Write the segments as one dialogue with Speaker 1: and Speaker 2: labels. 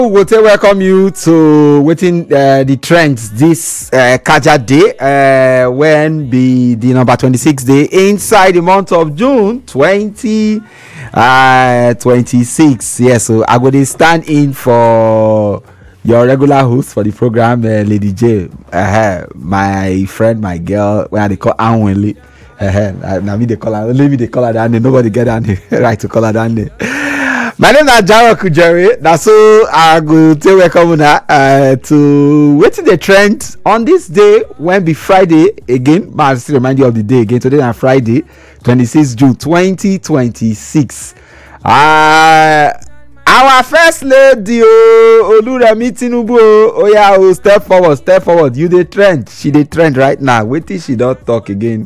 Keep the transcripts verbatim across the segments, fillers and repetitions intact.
Speaker 1: We will say welcome you to waiting uh, the trends this uh, Kaja Day, uh, when be the number twenty-six day inside the month of June twenty twenty-six. Yes, so I will stand in for your regular host for the program, uh, Lady J, uh, my friend, my girl, where they call Anwenli. Uh, now me they call her, only me they call her that name. Nobody get that name, right to call her that name. My name is Jaro Kujeri. That's so I go to welcome now uh, to waiting the trend on this day when be Friday again. But I still remind you of the day again. Today is Friday, twenty-sixth June twenty twenty-six. Uh, our first lady, Oluremi Tinubu. Oh yeah, oh, step forward, step forward. You the trend. She the trend right now. Wait till she don't talk again.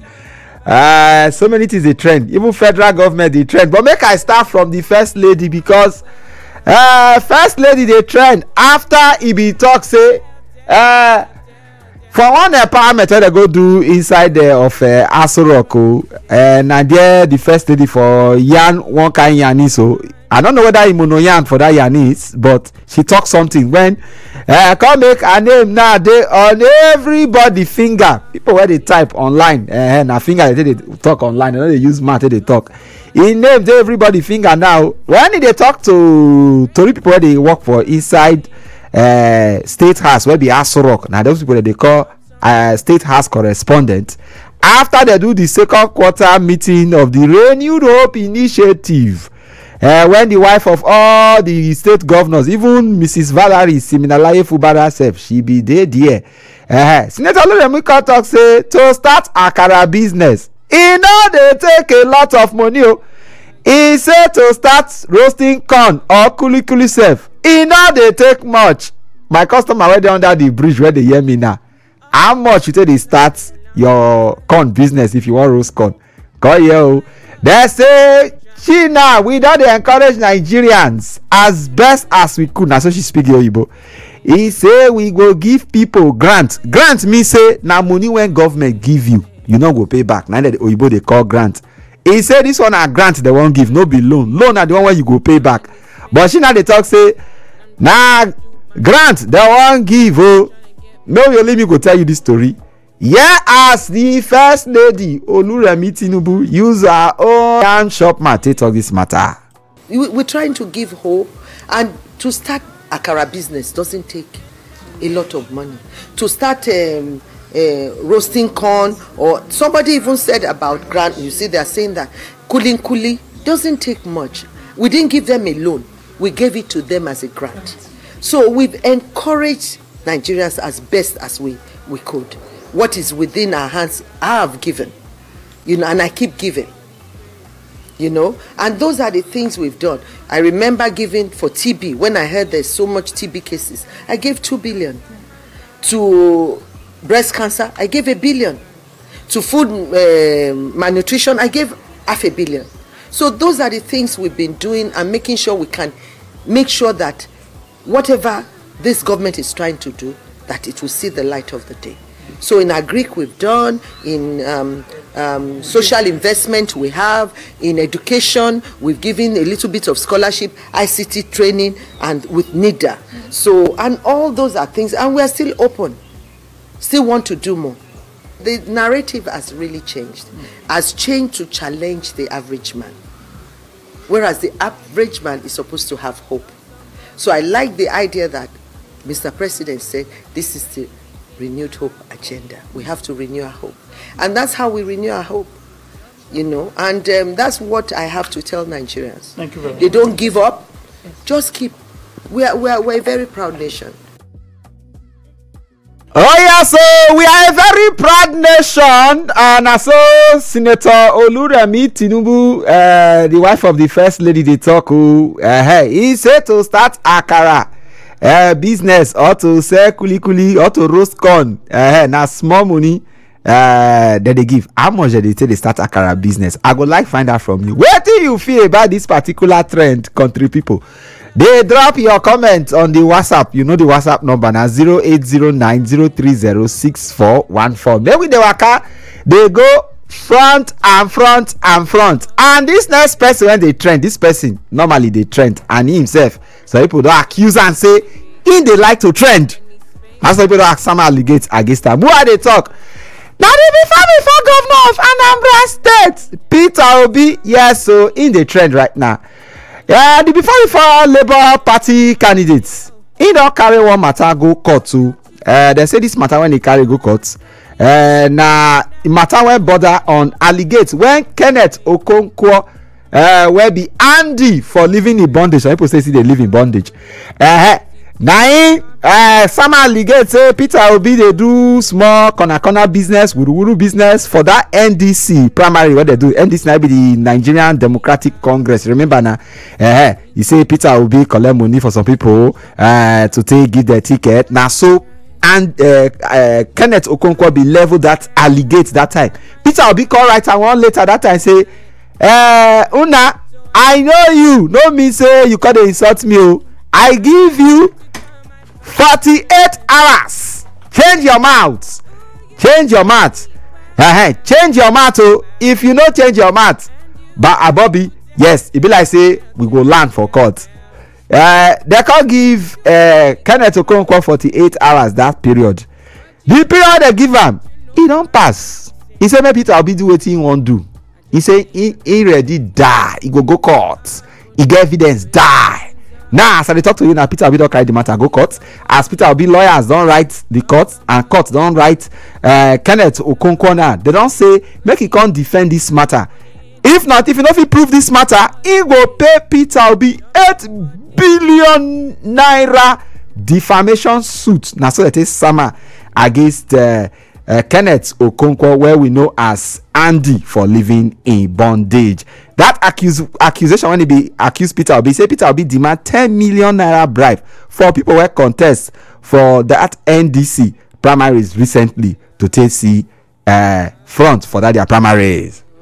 Speaker 1: Uh, so many things the trend, even federal government the trend, but make I start from the first lady because uh, first lady the trend after e be talk say uh, for one empowerment wey they go do inside there of uh, Aso Rock, and uh, there the first lady for yarn one kind yarn so I don't know whether he mono yarn for that yarn is, but she talk something when uh, come make her name now they on everybody finger. People where they type online uh, na finger they, they talk online, and they use mouth they talk. He named everybody finger now. When they talk to to people where they work for inside uh, State House where be Aso Rock, now those people that they call uh, State House correspondent. After they do the second quarter meeting of the Renewed Hope Initiative. Uh, when the wife of all the state governors, even Missus Valerie Siminalaye Fubara herself, she be there there. Uh, Senator Oluremi talk say to start akara business, e no dey take a lot of money. Oh. He say to start roasting corn or kuli kuli sef, e no dey take much. My customer wey dey under the bridge where they hear me now, how much you take dey start your corn business if you wan roast corn? Come here o. They say she now we don dey encourage Nigerians as best as we could. Na so she speak Oyibo. He say we go give people grant. Grant mean say na money when government give you, you no go pay back. Na the Oyibo dey call grant. He say this one na grant they wan give, no be loan. Loan na the one wey you go pay back. But she now dey talk say na grant they wan give. Oh, no, you let me go tell you this story. Yeah, as the first lady Oluremi Tinubu use her own shop mat to talk this matter.
Speaker 2: We're trying to give hope, and to start akara business doesn't take a lot of money. To start um, uh, roasting corn, or somebody even said about grant. You see, they're saying that kulin kuli doesn't take much. We didn't give them a loan; we gave it to them as a grant. So we've encouraged Nigerians as best as we we could. What is within our hands, I have given, you know, and I keep giving, you know, and those are the things we've done. I remember giving for T B when I heard there's so much T B cases. I gave two billion. To breast cancer, I gave a billion. To food uh, malnutrition, I gave half a billion. So those are the things we've been doing and making sure we can make sure that whatever this government is trying to do, that it will see the light of the day. So in agric we've done, in um, um, social investment we have, in education we've given a little bit of scholarship, I C T training, and with NIDA. So, and all those are things, and we are still open, still want to do more. The narrative has really changed, has changed to challenge the average man, whereas the average man is supposed to have hope. So I like the idea that Mister President said this is the renewed hope agenda. We have to renew our hope, and that's how we renew our hope, you know, and um, that's what I have to tell Nigerians.
Speaker 3: Thank you very much.
Speaker 2: They don't give up, just keep. We are, we are we're a very proud nation.
Speaker 1: Oh yeah, so we are a very proud nation, and uh, so Senator Oluremi Tinubu, uh, the wife of the first lady, they talk who uh, he said to start akara Uh, business, or to sell kuli kuli, or to roast corn. Uh, now small money uh, that they give. How much did they say they start akara business? I would like find out from you. What do you feel about this particular trend, country people? They drop your comment on the WhatsApp. You know the WhatsApp number now zero eight zero nine zero three zero six four one four. Maybe the waka they go front and front and front. And this next person when they trend, this person normally they trend, and he himself, so people don't accuse and say in they like to trend. And some people don't ask some allegate against them. Who are they talk? Now the before before governor of Anambra State, Peter Obi, yes, so in the trend right now. Yeah, the before before Labour Party candidates, he don't carry one matter go court too. Uh, they say this matter when he carry go court. Uh, na matter when border on allegate when Kenneth Okonkwo uh, will be Andy for living in bondage. Some people say see they live in bondage. Uh, now uh, some allegate say Peter Obi they do small corner corner business, wuru wuru business for that N D C primary. What they do, N D C now be the Nigerian Democratic Congress. Remember now, uh, you say Peter Obi collect money for some people uh, to take give their ticket. Now so. And uh, uh, Kenneth Okonkwo be level that allegate that time. Peter Obi call right and one later that time say, uh, Una, I know you. No me say you can't insult me. Oh. I give you forty-eight hours. Change your mouth. Change your mouth. Uh-huh. Change your mouth. Oh. If you no change your mouth, but uh, Bobby, yes, it be like say we go land for court. Uh, they can't give uh, Kenneth Okonkwo forty-eight hours that period. The period they give him, he don't pass. He say maybe Peter Obi do wetin he wan do. He say he, he ready die. He go go court. He get evidence die. Now as I talk to you now, Peter Obi don carry the matter go court. As Peter Obi lawyers don write the court and court don write uh, Kenneth Okonkwo now. They don say make he come defend this matter. If not, if you no fit prove this matter, he go pay Peter Obi eight billion naira defamation suit. Now so that is summer against uh, uh, Kenneth Okonkwo, where we know as Andy for living in bondage. That accuse accusation when he be accused Peter Obi, say Peter Obi demand ten million naira bribe for people who contest for that N D C primaries recently to take see uh, front for that their primaries.